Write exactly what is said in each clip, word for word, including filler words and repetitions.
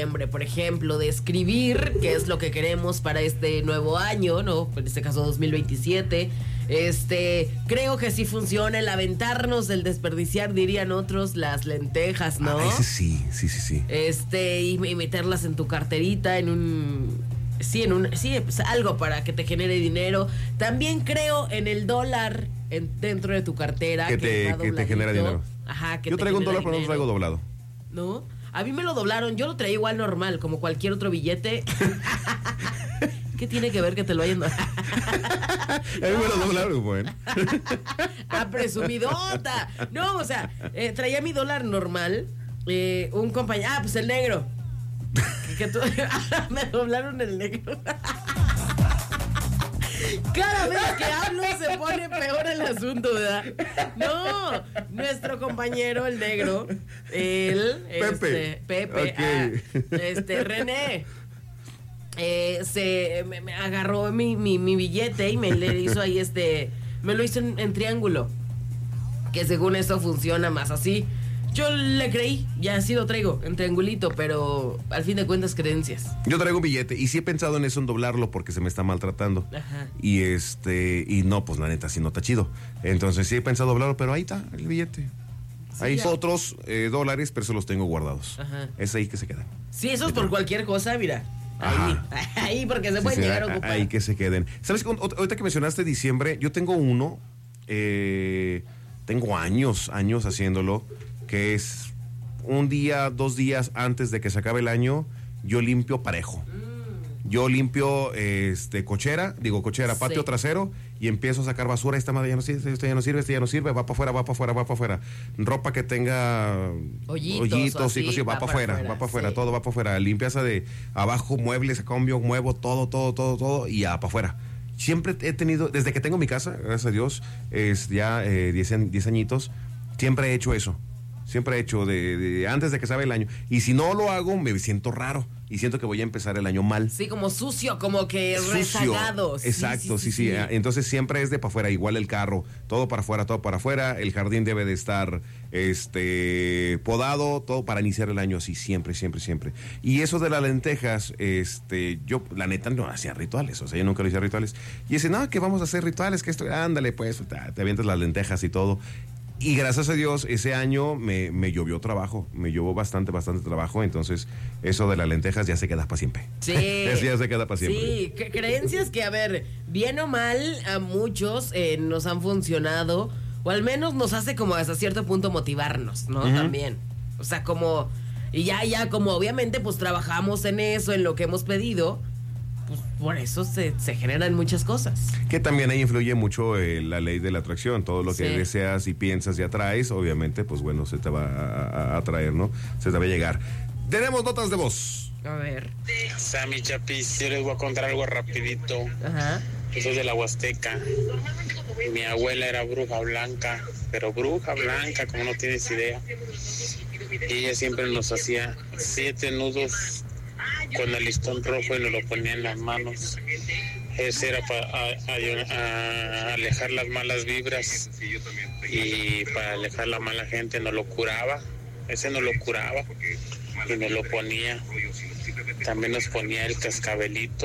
por ejemplo, de escribir, que es lo que queremos para este nuevo año, ¿no? En este caso dos mil veintisiete. Este, creo que sí funciona el aventarnos, el desperdiciar, dirían otros, las lentejas, ¿no? Ah, ese sí, sí, sí, sí. Este, y, y meterlas en tu carterita, en un... Sí, en un, sí, pues algo para que te genere dinero. También creo en el dólar en, dentro de tu cartera. Que te, que te genera dinero. Ajá, que Yo te traigo un genera dólar, pero no dinero. traigo doblado. ¿No? A mí me lo doblaron, yo lo traía igual normal, como cualquier otro billete. ¿Qué tiene que ver que te lo hayan dado? A mí me lo doblaron, bueno. ¡Ah, presumidota! No, o sea, eh, traía mi dólar normal. Eh, un compañero. Ah, pues el negro. Que, que tú, me doblaron el negro. Cada vez que hablo se pone peor el asunto, ¿verdad? No, nuestro compañero, el negro, él, Pepe, este, Pepe, okay. ah, este, René, eh, se me, me agarró mi, mi, mi billete y me le hizo ahí este, me lo hizo en, en triángulo, que según eso funciona más así. Yo le creí, ya así lo traigo, en triangulito, pero al fin de cuentas creencias. Yo traigo un billete y sí he pensado en eso, en doblarlo porque se me está maltratando. Ajá. Y este, y no, pues la neta, sí no está chido. Entonces sí he pensado doblarlo, pero ahí está el billete. Sí, hay ya. otros eh, dólares, pero se los tengo guardados. Ajá. Es ahí que se quedan. Sí, eso es por cualquier cosa, mira. Ahí, Ajá. ahí porque se Sí, pueden sí, llegar a a- ocupar. ahí que se queden. ¿Sabes? Ahorita que mencionaste diciembre, yo tengo uno, eh, tengo años, años haciéndolo, que es un día, dos días antes de que se acabe el año, yo limpio parejo. Yo limpio este cochera, digo cochera, patio Sí. trasero y empiezo a sacar basura. Esta madre ya no sirve, esta ya no sirve, esta ya no sirve, va para afuera, va para afuera, va para afuera. Ropa que tenga Hoyitos, hoyitos, o así, y cosas, va, va para para afuera, afuera, va para afuera, sí. todo va para afuera. Limpieza de abajo, muebles, cambio, muevo, todo, todo, todo, todo y ya para afuera. Siempre he tenido, desde que tengo mi casa, gracias a Dios, es ya eh, diez añitos, siempre he hecho eso. Siempre he hecho de, de antes de que sabe el año. Y si no lo hago, me siento raro. Y siento que voy a empezar el año mal. Sí, como sucio, como que Sucio. rezagado. Sí, Exacto, sí sí, sí. Entonces siempre es de para afuera. Igual el carro, todo para afuera, todo para afuera. El jardín debe de estar este podado, todo para iniciar el año así. Siempre, siempre, siempre. Y eso de las lentejas, este, yo, la neta, no hacía rituales. O sea, yo nunca lo hacía rituales. Y dice, no, que vamos a hacer rituales, que esto, ándale, pues, te, te avientas las lentejas y todo. Y gracias a Dios, ese año me, me llovió trabajo, me llovió bastante, bastante trabajo, entonces eso de las lentejas ya se queda para siempre. Sí. Eso ya se queda para siempre. Sí, que- creencias que, a ver, bien o mal, a muchos eh, nos han funcionado, o al menos nos hace como hasta cierto punto motivarnos, ¿no? Ujú. También. O sea, como, y ya, ya, como obviamente, pues trabajamos en eso, en lo que hemos pedido, pues por eso se, se generan muchas cosas. Que también ahí influye mucho eh, la ley de la atracción, todo lo que Sí. deseas y piensas y atraes, obviamente, pues bueno, se te va a, a- a atraer, ¿no? Se te va a llegar. Tenemos notas de voz. A ver. Sammy Chapis, yo les voy a contar algo rapidito. Ajá. Yo soy de la Huasteca. Mi abuela era bruja blanca, pero bruja blanca, como no tienes idea. Y ella siempre nos hacía siete nudos con el listón rojo y nos lo ponía en las manos. Ese era para alejar las malas vibras y para alejar la mala gente, nos lo curaba. Ese nos lo curaba y nos lo ponía. También nos ponía el cascabelito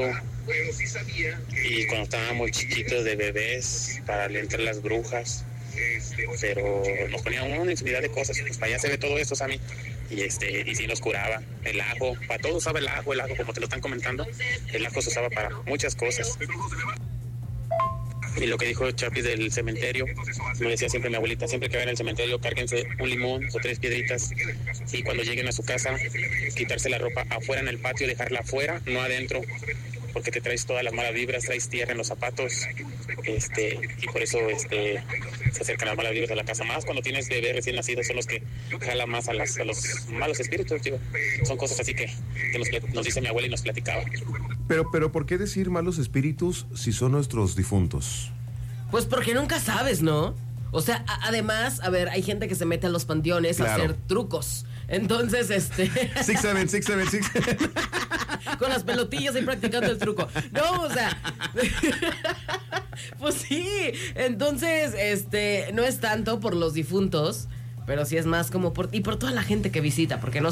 y cuando estábamos chiquitos de bebés para alentar las brujas, pero nos ponía una infinidad de cosas. Pues para allá se ve todo esto, Sammy. Y este, y sí nos curaba. El ajo, para todo usaba el ajo, el ajo, como te lo están comentando, el ajo se usaba para muchas cosas. Y lo que dijo Chapi del cementerio, me decía siempre mi abuelita, siempre que vayan al cementerio, cárguense un limón o tres piedritas y cuando lleguen a su casa, quitarse la ropa afuera en el patio, dejarla afuera, no adentro, porque te traes todas las malas vibras, traes tierra en los zapatos, este, y por eso este, se acercan las malas vibras a la casa. Más cuando tienes bebés recién nacidos, son los que jalan más a, las, a los malos espíritus, digo. Son cosas así que, que nos, nos dice mi abuela y nos platicaba. Pero, pero, ¿por qué decir malos espíritus si son nuestros difuntos? Pues porque nunca sabes, ¿no? O sea, a- además, a ver, hay gente que se mete a los panteones Claro. a hacer trucos. Entonces, este... Six, seven, six, seven, six. con las pelotillas y practicando el truco. No, o sea... pues sí. Entonces, este, no es tanto por los difuntos, pero sí es más como por... Y por toda la gente que visita, porque no